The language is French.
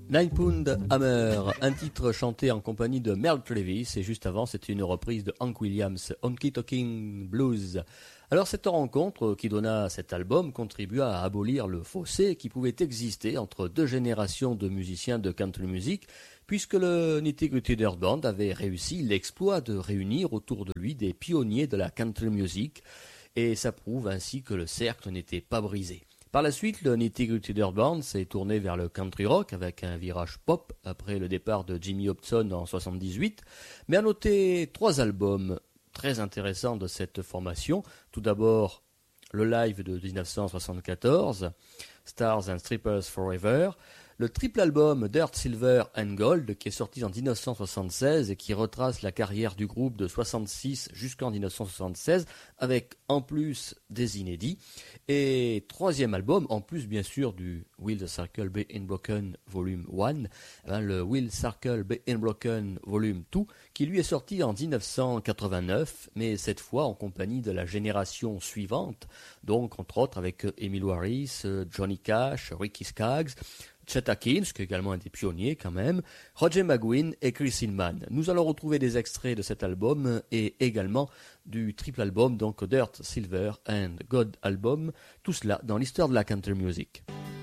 Nine Pound Hammer, un titre chanté en compagnie de Merle Travis, et juste avant c'était une reprise de Hank Williams, Honky Tonkin Blues. Alors cette rencontre qui donna cet album contribua à abolir le fossé qui pouvait exister entre deux générations de musiciens de country music, puisque le Nitty-Gritty Dirt Band avait réussi l'exploit de réunir autour de lui des pionniers de la country music, et ça prouve ainsi que le cercle n'était pas brisé. Par la suite, le Nitty-Gritty Dirt Band s'est tourné vers le country rock avec un virage pop après le départ de Jimmy Hobson en 78, mais à noter trois albums très intéressants de cette formation. Tout d'abord, le live de 1974, Stars and Strippers Forever, le triple album Dirt, Silver and Gold qui est sorti en 1976 et qui retrace la carrière du groupe de 66 jusqu'en 1976 avec en plus des inédits. Et troisième album, en plus bien sûr du Will the Circle Be Unbroken Volume 1, le Will Circle Be Unbroken Volume 2 qui lui est sorti en 1989, mais cette fois en compagnie de la génération suivante, donc entre autres avec Emil Harris, Johnny Cash, Ricky Skaggs, Chet Atkins, qui est également un des pionniers quand même, Roger McGuinn et Chris Hillman. Nous allons retrouver des extraits de cet album et également du triple album, donc Dirt, Silver and Gold album, tout cela dans l'histoire de la country music.